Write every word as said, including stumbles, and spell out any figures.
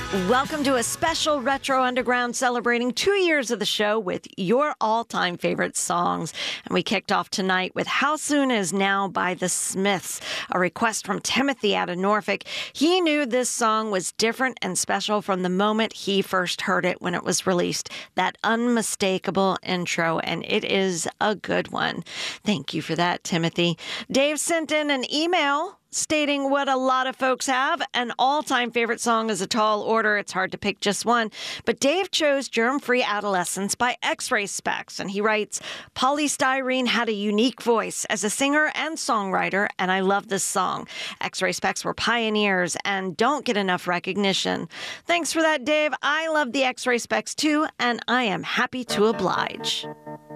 Welcome to a special Retro Underground celebrating two years of the show with your all-time favorite songs. And we kicked off tonight with How Soon Is Now by The Smiths, a request from Timothy out of Norfolk. He knew this song was different and special from the moment he first heard it when it was released. That unmistakable intro, and it is a good one. Thank you for that, Timothy. Dave sent in an email stating what a lot of folks have. An all-time favorite song is a tall order. It's hard to pick just one. But Dave chose Germ-Free Adolescence by X-Ray Spex. And he writes, Polly Styrene had a unique voice as a singer and songwriter, and I love this song. X-Ray Spex were pioneers and don't get enough recognition. Thanks for that, Dave. I love the X-Ray Spex too, and I am happy to oblige.